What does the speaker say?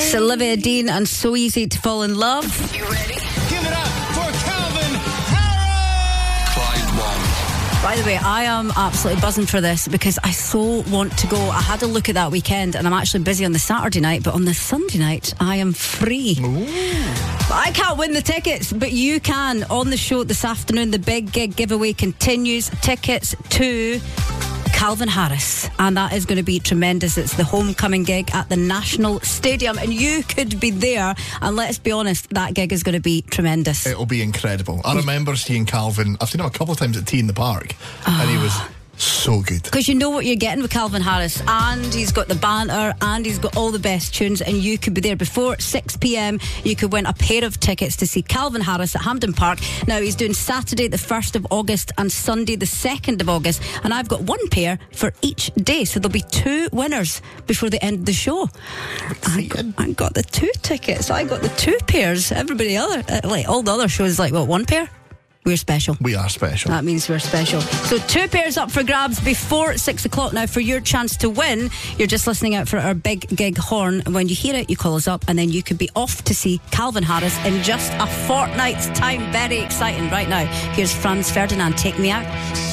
It's Olivia Dean and So Easy to Fall in Love. You ready? Give it up for Calvin Harris! Clyde One. By the way, I am absolutely buzzing for this because I so want to go. I had a look at that weekend and I'm actually busy on the Saturday night, but on the Sunday night I am free. I can't win the tickets, but you can. On the show this afternoon, the big gig giveaway continues. Tickets to Calvin Harris, and that is going to be tremendous. It's the homecoming gig at the National Stadium, and you could be there. And let's be honest, that gig is going to be tremendous. It'll be incredible. I remember seeing Calvin. I've seen him a couple of times at Tea in the Park, and he was so good. Because you know what you're getting with Calvin Harris, and he's got the banter and he's got all the best tunes, and you could be there before 6 p.m. You could win a pair of tickets to see Calvin Harris at Hampden Park. Now he's doing Saturday the 1st of August and Sunday the 2nd of August, and I've got one pair for each day, so there'll be two winners before the end of the show. I got the two tickets. I got the two pairs. Everybody other like all the other shows like what, one pair? We're special. We are special. That means we're special. So two pairs up for grabs before 6 o'clock. Now for your chance to win, you're just listening out for our big gig horn, and when you hear it you call us up, and then you could be off to see Calvin Harris in just a fortnight's time. Very exciting. Right now, here's Franz Ferdinand, Take Me Out.